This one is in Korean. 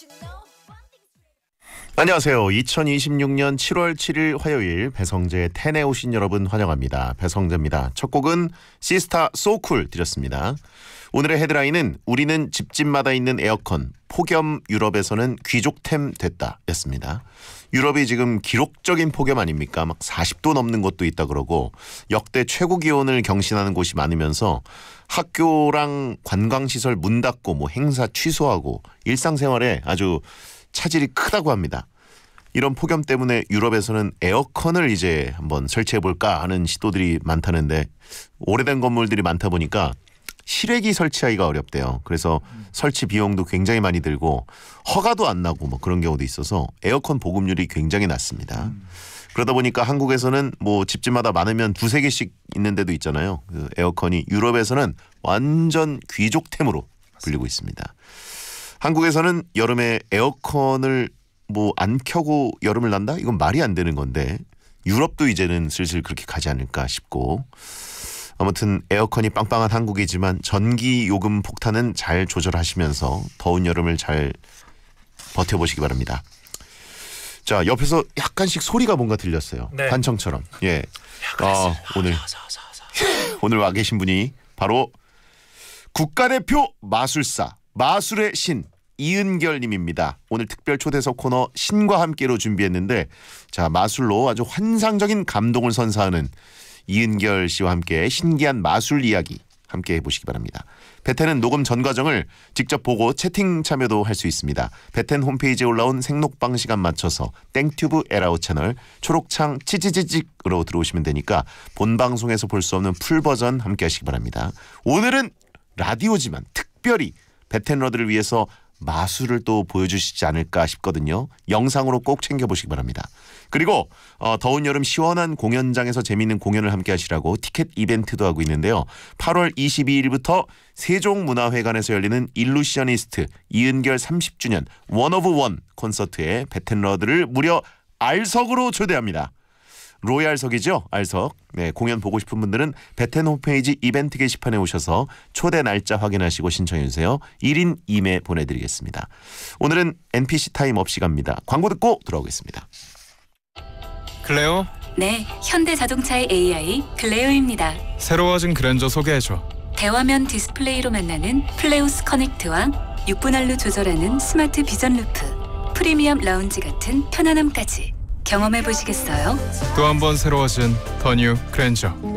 안녕하세요. 2026년 7월 7일 화요일 배성재의 텐에 오신 여러분 환영합니다. 배성재입니다. 첫 곡은 시스타 소쿨 드렸습니다. 오늘의 헤드라인은 우리는 집집마다 있는 에어컨, 폭염 유럽에서는 귀족템 됐다 였습니다. 유럽이 지금 기록적인 폭염 아닙니까? 막 40도 넘는 곳도 있다 그러고 역대 최고 기온을 경신하는 곳이 많으면서 학교랑 관광시설 문 닫고 뭐 행사 취소하고 일상생활에 아주 차질이 크다고 합니다. 이런 폭염 때문에 유럽에서는 에어컨을 이제 한번 설치해볼까 하는 시도들이 많다는데 오래된 건물들이 많다 보니까 실외기 설치하기가 어렵대요. 그래서 설치 비용도 굉장히 많이 들고 허가도 안 나고 뭐 그런 경우도 있어서 에어컨 보급률이 굉장히 낮습니다. 그러다 보니까 한국에서는 뭐 집집마다 많으면 두세 개씩 있는 데도 있잖아요. 그 에어컨이 유럽에서는 완전 귀족템으로 불리고 있습니다. 한국에서는 여름에 에어컨을 뭐 안 켜고 여름을 난다? 이건 말이 안 되는 건데 유럽도 이제는 슬슬 그렇게 가지 않을까 싶고 아무튼 에어컨이 빵빵한 한국이지만 전기 요금 폭탄은 잘 조절하시면서 더운 여름을 잘 버텨보시기 바랍니다. 자, 옆에서 약간씩 소리가 뭔가 들렸어요. 네. 환청처럼. 예. 오늘 와 계신 분이 바로 국가대표 마술사 마술의 신 이은결님입니다. 오늘 특별 초대석 코너 신과 함께로 준비했는데 자 마술로 아주 환상적인 감동을 선사하는 이은결 씨와 함께 신기한 마술 이야기 함께 해보시기 바랍니다. 베텐은 녹음 전 과정을 직접 보고 채팅 참여도 할 수 있습니다. 베텐 홈페이지에 올라온 생록방 시간 맞춰서 땡튜브 에라오 채널 초록창 치지지직으로 들어오시면 되니까 본 방송에서 볼 수 없는 풀버전 함께 하시기 바랍니다. 오늘은 라디오지만 특별히 베텐러들을 위해서 마술을 또 보여주시지 않을까 싶거든요. 영상으로 꼭 챙겨보시기 바랍니다. 그리고 더운 여름 시원한 공연장에서 재미있는 공연을 함께 하시라고 티켓 이벤트도 하고 있는데요. 8월 22일부터 세종문화회관에서 열리는 일루시어니스트 이은결 30주년 원 오브 원 콘서트에 베텐러들을 무려 R석으로 초대합니다. 로얄석이죠. R석. 네, 공연 보고 싶은 분들은 베텐 홈페이지 이벤트 게시판에 오셔서 초대 날짜 확인하시고 신청해 주세요. 1인 2매 보내드리겠습니다. 오늘은 NPC 타임 없이 갑니다. 광고 듣고 돌아오겠습니다. 클레오? 네, 현대자동차의 AI 클레오입니다. 새로워진 그랜저 소개해줘. 대화면 디스플레이로 만나는 플레오스 커넥트와 6분할로 조절하는 스마트 비전 루프, 프리미엄 라운지 같은 편안함까지 경험해 보시겠어요? 또 한 번 새로워진 더 뉴 그랜저.